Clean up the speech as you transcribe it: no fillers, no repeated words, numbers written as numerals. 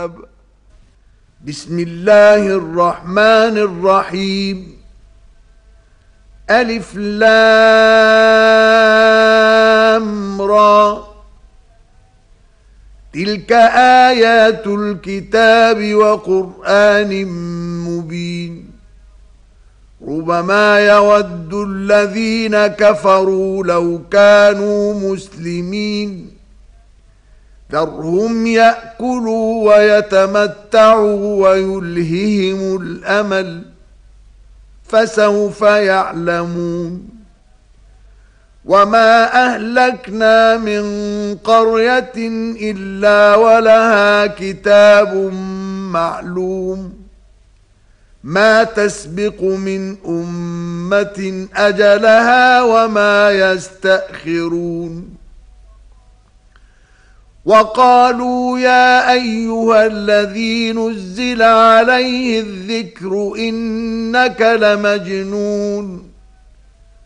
الكتاب. بسم الله الرحمن الرحيم. ألف لام را. تلك آيات الكتاب وقرآن مبين. ربما يود الذين كفروا لو كانوا مسلمين. ذرهم يأكلوا ويتمتعوا ويلههم الأمل، فسوف يعلمون. وما أهلكنا من قرية إلا ولها كتاب معلوم، ما تسبق من أمة أجلها وما يستأخرون. وقالوا يا أيها الذي نزل عليه الذكر إنك لمجنون.